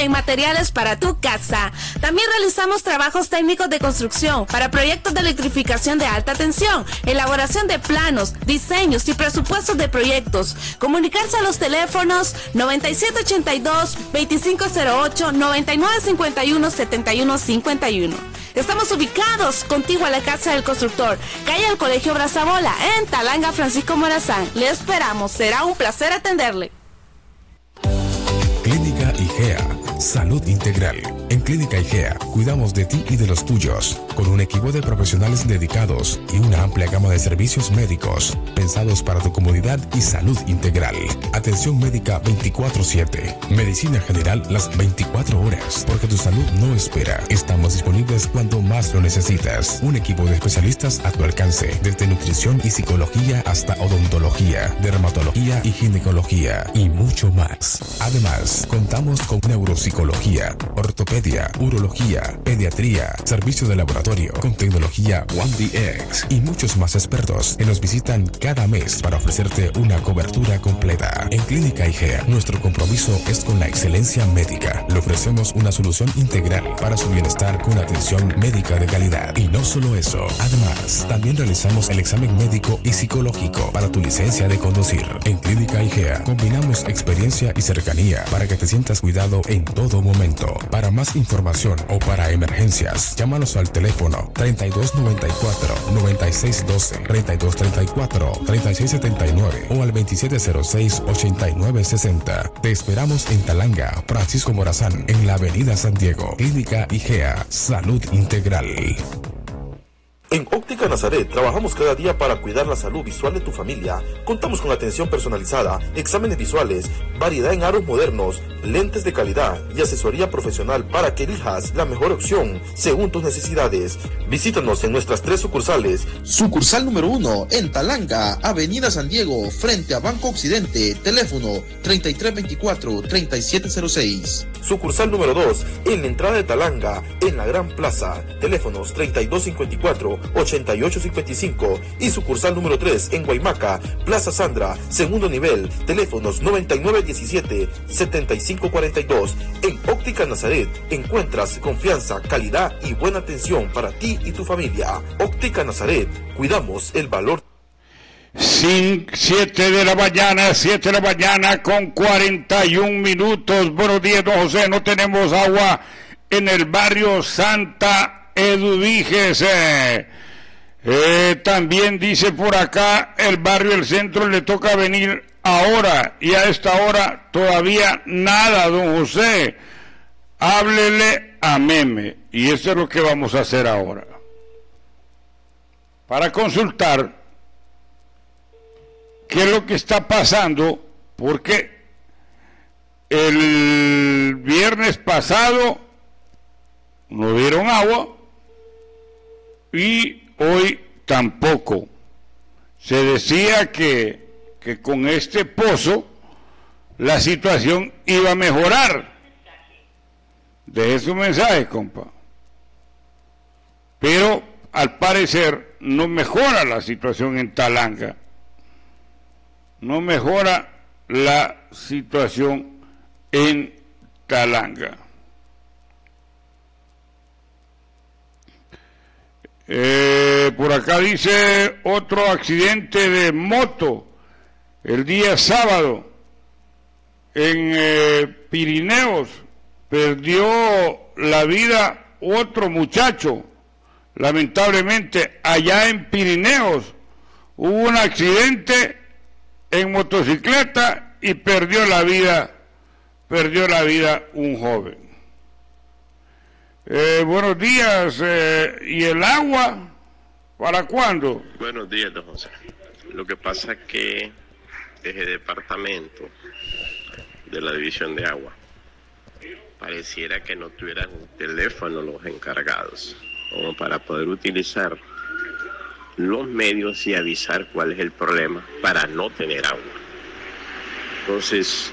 en materiales para tu casa. También realizamos trabajos técnicos de construcción para proyectos de electrificación de alta tensión, elaboración de planos, diseños y presupuestos de proyectos. Comunicarse a los teléfonos 9782-2508, 9951-7151. Estamos ubicados contigo a la Casa del Constructor, calle del Colegio Brazabola, en Talanga, Francisco Morazán. Le esperamos, será un placer atenderle. Clínica IGEA, salud integral. En Clínica IGEA cuidamos de ti y de los tuyos, con un equipo de profesionales dedicados y una amplia gama de servicios médicos pensados para tu comodidad y salud integral. Atención médica 24/7, medicina general las 24 horas, porque tu salud no espera. Estamos disponibles cuando más lo necesitas. Un equipo de especialistas a tu alcance, desde nutrición y psicología hasta odontología, dermatología y ginecología y mucho más. Además, contamos con neuropsicología, ortopedia, urología, pediatría, servicio de laboratorio con tecnología 1DX y muchos más expertos que nos visitan cada mes para ofrecerte una cobertura completa. En Clínica IGEA, nuestro compromiso es con la excelencia médica. Le ofrecemos una solución integral para su bienestar con atención médica de calidad. Y no solo eso, además, también realizamos el examen médico y psicológico para tu licencia de conducir. En Clínica IGEA combinamos experiencia y cercanía para que te sientas cuidado en todo momento. Para más información o para emergencias, llámanos al teléfono 3294-9612, 3234-3679 o al 2706-8960. Te esperamos en Talanga, Francisco Morazán, en la Avenida San Diego. Clínica IGEA, salud integral. En Óptica Nazaret trabajamos cada día para cuidar la salud visual de tu familia. Contamos con atención personalizada, exámenes visuales, variedad en aros modernos, lentes de calidad y asesoría profesional para que elijas la mejor opción según tus necesidades. Visítanos en nuestras 3 sucursales. Sucursal número 1 en Talanga, Avenida San Diego, frente a Banco Occidente, teléfono 3324-3706. Sucursal número 2 en la entrada de Talanga, en la Gran Plaza, teléfonos 3254-8855 y sucursal número 3 en Guaymaca, Plaza Sandra, segundo nivel, teléfonos 9917-7542. En Óptica Nazaret encuentras confianza, calidad y buena atención para ti y tu familia. Óptica Nazaret, cuidamos el valor. 7 de la mañana con 41 minutos. Buenos días, don José. No tenemos agua en el barrio Santa Eduvígese. También dice por acá, el barrio El Centro le toca venir ahora y a esta hora todavía nada, don José. Háblele a Meme. Y eso es lo que vamos a hacer ahora. Para consultar qué es lo que está pasando, porque el viernes pasado no dieron agua y hoy tampoco. Se decía que con este pozo la situación iba a mejorar. Deje su mensaje, compa. Pero al parecer no mejora la situación en Talanga. No mejora la situación en Talanga. Por acá dice otro accidente de moto el día sábado en Pirineos. Perdió la vida otro muchacho. Lamentablemente allá en Pirineos hubo un accidente en motocicleta y perdió la vida un joven. Buenos días. ¿Y el agua para cuándo? Buenos días, don José. Lo que pasa es que desde el departamento de la división de agua pareciera que no tuvieran teléfono los encargados como para poder utilizar los medios y avisar cuál es el problema para no tener agua. Entonces,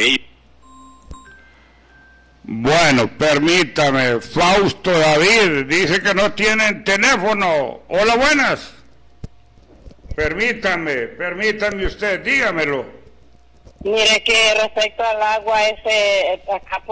Bueno, permítame, Fausto David dice que no tienen teléfono. Hola, buenas. Permítame usted, dígamelo. Mire que respecto al agua, acá